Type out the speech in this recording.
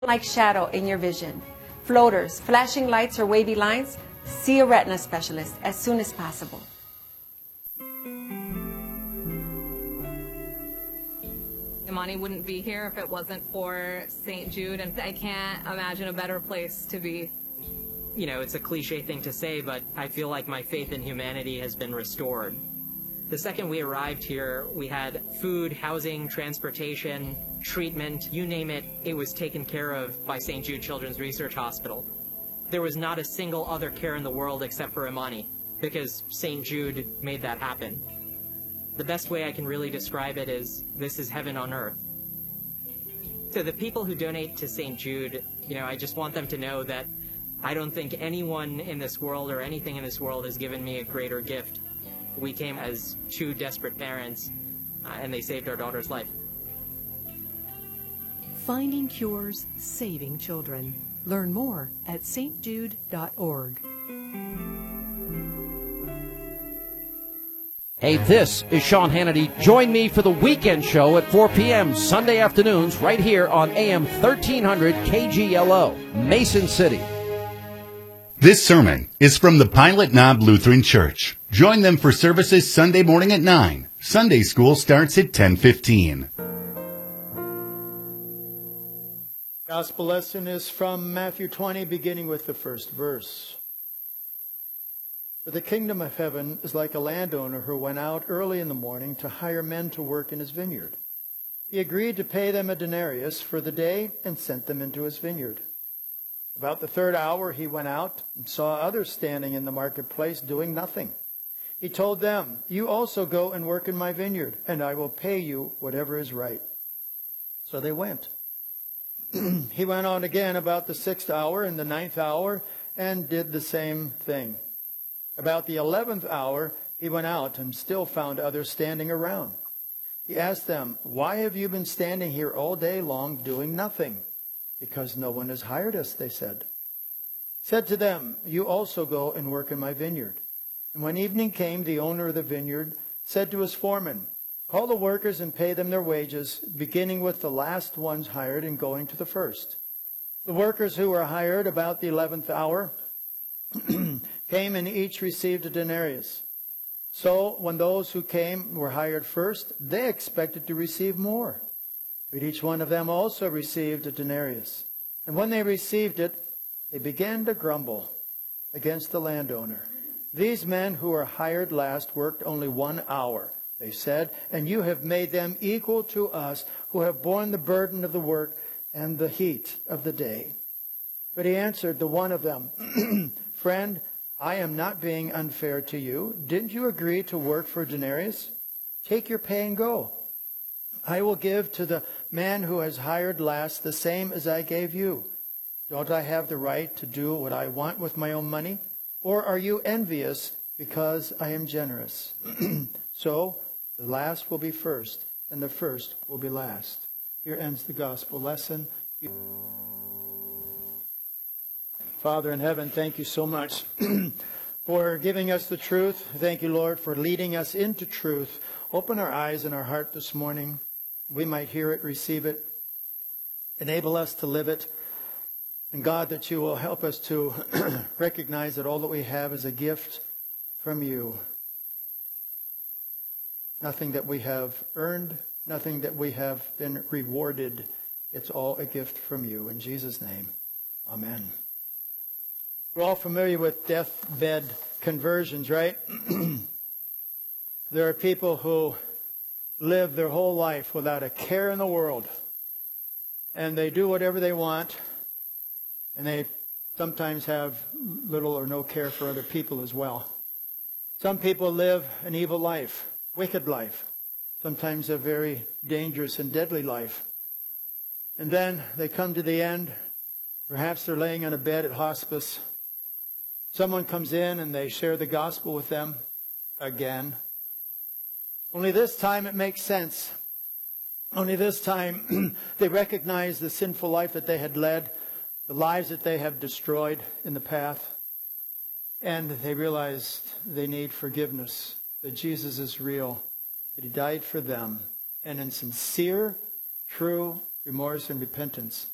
like shadow in your vision, floaters, flashing lights, or wavy lines, see a retina specialist as soon as possible. Imani wouldn't be here if it wasn't for St. Jude, and I can't imagine a better place to be. You know, it's a cliche thing to say, but I feel like my faith in humanity has been restored. The second we arrived here, we had food, housing, transportation, treatment, you name it, it was taken care of by St. Jude Children's Research Hospital. There was not a single other care in the world except for Imani, because St. Jude made that happen. The best way I can really describe it is, this is heaven on earth. So the people who donate to St. Jude, you know, I just want them to know that I don't think anyone in this world or anything in this world has given me a greater gift. We came as two desperate parents, and they saved our daughter's life. Finding cures, saving children. Learn more at stjude.org. Hey, this is Sean Hannity. Join me for the weekend show at 4 p.m. Sunday afternoons right here on AM 1300 KGLO, Mason City. This sermon is from the Pilot Knob Lutheran Church. Join them for services Sunday morning at 9. Sunday school starts at 10:15. Gospel lesson is from Matthew 20, beginning with the first verse. For the kingdom of heaven is like a landowner who went out early in the morning to hire men to work in his vineyard. He agreed to pay them a denarius for the day and sent them into his vineyard. About the third hour he went out and saw others standing in the marketplace doing nothing. He told them, "You also go and work in my vineyard, and I will pay you whatever is right." So they went. He went on again about the 6th hour and the 9th hour and did the same thing. About the 11th hour he went out and still found others standing around. He asked them, "Why have you been standing here all day long doing nothing?" "Because no one has hired us," they said. He said to them, "You also go and work in my vineyard." And when evening came, the owner of the vineyard said to his foreman, "Call the workers and pay them their wages, beginning with the last ones hired and going to the first." The workers who were hired about the 11th hour came and each received a denarius. So when those who came were hired first, they expected to receive more. But each one of them also received a denarius. And when they received it, they began to grumble against the landowner. "These men who were hired last worked only 1 hour," they said, "and you have made them equal to us who have borne the burden of the work and the heat of the day." But he answered the one of them, "Friend, I am not being unfair to you. Didn't you agree to work for a denarius? Take your pay and go. I will give to the man who has hired last the same as I gave you. Don't I have the right to do what I want with my own money? Or are you envious because I am generous?" So the last will be first, and the first will be last. Here ends the gospel lesson. Father in heaven, thank you so much for giving us the truth. Thank you, Lord, for leading us into truth. Open our eyes and our heart this morning. We might hear it, receive it, enable us to live it. And God, that you will help us to recognize that all that we have is a gift from you. Nothing that we have earned, nothing that we have been rewarded. It's all a gift from you. In Jesus' name, amen. We're all familiar with deathbed conversions, right? There are people who live their whole life without a care in the world. And they do whatever they want. And they sometimes have little or no care for other people as well. Some people live an evil life, wicked life. Sometimes a very dangerous and deadly life. And then they come to the end. Perhaps they're laying on a bed at hospice. Someone comes in and they share the gospel with them again. Only this time it makes sense. Only this time they recognize the sinful life that they had led, the lives that they have destroyed in the path. And they realized they need forgiveness, that Jesus is real, that he died for them. And in sincere, true remorse and repentance,